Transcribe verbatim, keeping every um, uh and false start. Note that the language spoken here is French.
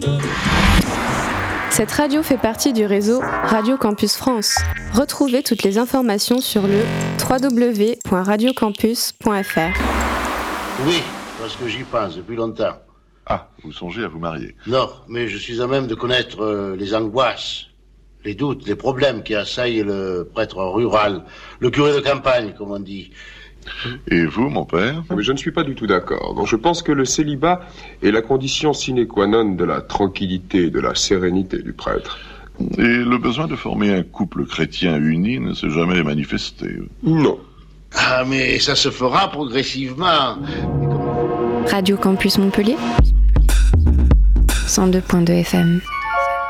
Cette radio fait partie du réseau Radio Campus France. Retrouvez toutes les informations sur le w w w point radio campus point f r. Oui, parce que j'y pense depuis longtemps. Ah, vous songez à vous marier? Non, mais je suis à même de connaître euh, les angoisses, les doutes, les problèmes qui assaillent le prêtre rural, le curé de campagne, comme on dit. Et vous, mon père? Mais je ne suis pas du tout d'accord. Donc je pense que le célibat est la condition sine qua non de la tranquillité et de la sérénité du prêtre. Et le besoin de former un couple chrétien uni ne s'est jamais manifesté? Non. Ah, mais ça se fera progressivement. Radio Campus Montpellier cent deux point deux F M.